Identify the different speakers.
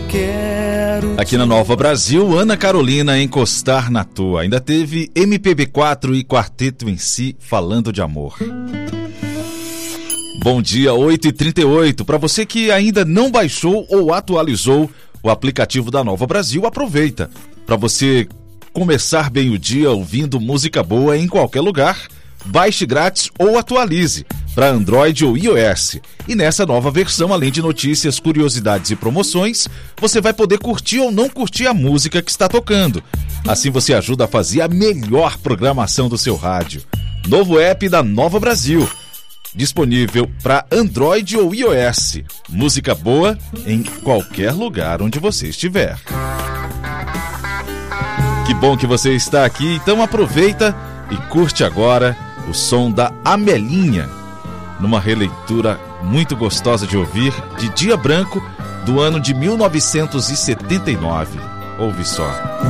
Speaker 1: Aqui na Nova Brasil, Ana Carolina, Encostar na Toa. Ainda teve MPB4 e Quarteto em Si, Falando de Amor. Bom dia, 8h38. Para você que ainda não baixou ou atualizou o aplicativo da Nova Brasil, aproveita. Para você começar bem o dia ouvindo música boa em qualquer lugar, baixe grátis ou atualize para Android ou iOS. E nessa nova versão, além de notícias, curiosidades e promoções, você vai poder curtir ou não curtir a música que está tocando. Assim você ajuda a fazer a melhor programação do seu rádio. Novo app da Nova Brasil, disponível para Android ou iOS. Música boa em qualquer lugar onde você estiver. Que bom que você está aqui, então aproveita e curte agora o som da Amelinha, numa releitura muito gostosa de ouvir, de Dia Branco, do ano de 1979. Ouve só.